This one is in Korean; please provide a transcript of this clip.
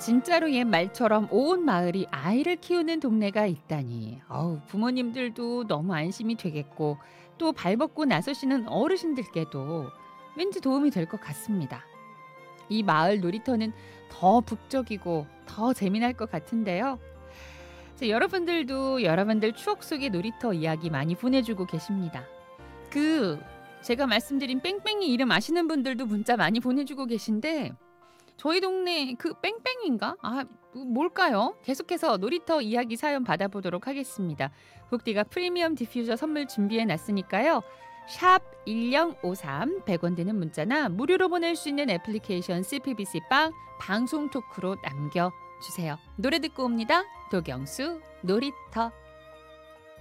진짜로 옛 말처럼 온 마을이 아이를 키우는 동네가 있다니. 부모님들도 너무 안심이 되겠고 또 발벗고 나서시는 어르신들께도 왠지 도움이 될 것 같습니다. 이 마을 놀이터는 더 북적이고 더 재미날 것 같은데요. 여러분들도 여러분들 추억 속의 놀이터 이야기 많이 보내주고 계십니다. 제가 말씀드린 뺑뺑이 이름 아시는 분들도 문자 많이 보내주고 계신데 저희 동네 뺑뺑인가? 뭘까요? 계속해서 놀이터 이야기 사연 받아보도록 하겠습니다. 북디가 프리미엄 디퓨저 선물 준비해 놨으니까요. 샵 1053 100원 드는 문자나 무료로 보낼 수 있는 애플리케이션 CPBC 빵 방송 토크로 남겨주세요. 노래 듣고 옵니다. 도경수 놀이터.